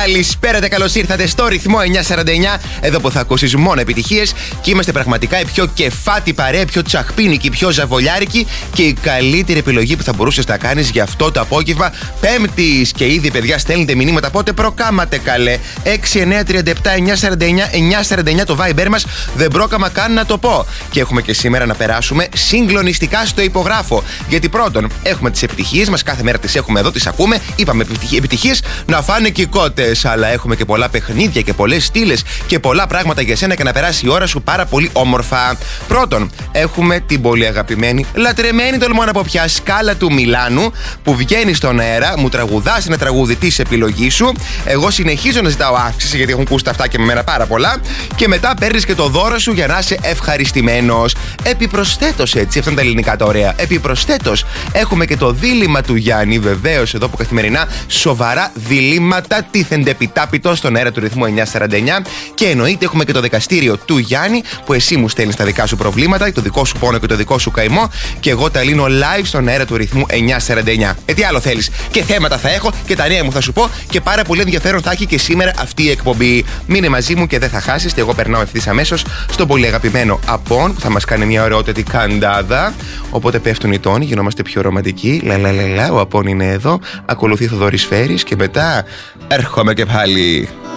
Καλησπέρα, καλώς ήρθατε στο ρυθμό 949. Εδώ που θα ακούσεις μόνο επιτυχίες και είμαστε πραγματικά η πιο κεφάτη παρέα, πιο τσαχπίνικη, πιο ζαβολιάρικη και η καλύτερη επιλογή που θα μπορούσες να κάνεις για αυτό το απόγευμα Πέμπτης. Και ήδη, παιδιά, στέλνετε μηνύματα. Πότε προκάματε, καλέ? 6937-949-949 το Viber μας. Δεν πρόκαμα καν να το πω. Και έχουμε και σήμερα να περάσουμε συγκλονιστικά στο υπογράφο. Γιατί πρώτον, έχουμε τις επιτυχίες μας, κάθε μέρα τις έχουμε εδώ, τις ακούμε. Είπαμε επιτυχίες να φάνε και οι κότες. Αλλά έχουμε και πολλά παιχνίδια και πολλές στήλες και πολλά πράγματα για σένα και να περάσει η ώρα σου πάρα πολύ όμορφα. Πρώτον, έχουμε την πολύ αγαπημένη, λατρεμένη, τολμώ να πω πια, Σκάλα του Μιλάνου που βγαίνει στον αέρα, μου τραγουδάς ένα τραγούδι της επιλογής σου. Εγώ συνεχίζω να ζητάω αύξηση γιατί έχουν ακούσει τα αυτά και με μένα πάρα πολλά. Και μετά παίρνεις και το δώρο σου για να είσαι ευχαριστημένος. Επιπροσθέτως, έτσι, αυτά είναι τα ελληνικά τα ωραία. Επιπροσθέτως, έχουμε και το δίλημμα του Γιάννη, βεβαίως εδώ που καθημερινά σοβαρά διλήμματα τίθενται επιτάπητο στον αέρα του ρυθμού 949. Και εννοείται έχουμε και το δικαστήριο του Γιάννη που εσύ μου στέλνεις τα δικά σου προβλήματα, το δικό σου πόνο και το δικό σου καημό. Και εγώ τα λύνω live στον αέρα του ρυθμού 949. Τι άλλο θέλεις? Και θέματα θα έχω και τα νέα μου θα σου πω και πάρα πολύ ενδιαφέρον θα έχει και σήμερα αυτή η εκπομπή. Μείνε μαζί μου και δεν θα χάσεις. Και εγώ περνάω ευθύς αμέσως στον πολύ αγαπημένο Απόν που θα μας κάνει μια ωραιότατη καντάδα. Οπότε πέφτουν οι τόνοι, γινόμαστε πιο ρομαντικοί. Λαλαλαλα, ο Απόν είναι εδώ. Ακολουθεί Θοδωρής Φέρης και μετά έρχομαι και πάλι.